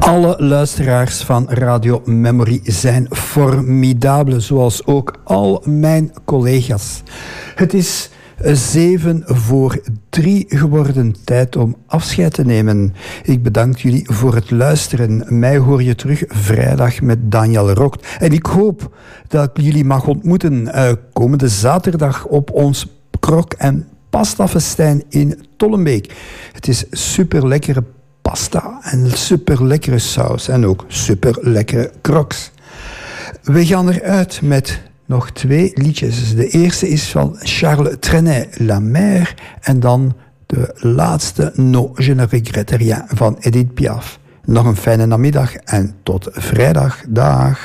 Alle luisteraars van Radio Memory zijn formidabele, zoals ook al mijn collega's. Het is 2:07 geworden, tijd om afscheid te nemen. Ik bedank jullie voor het luisteren. Mij hoor je terug vrijdag met Daniel Rokt. En ik hoop dat ik jullie mag ontmoeten komende zaterdag op ons krok- en pastafestijn in Tollenbeek. Het is super lekkere pasta en super lekkere saus en ook super lekkere crocs. We gaan eruit met nog 2 liedjes. De eerste is van Charles Trenet, La Mer, en dan de laatste, No, je ne regrette rien, van Edith Piaf. Nog een fijne namiddag en tot vrijdag. Dag.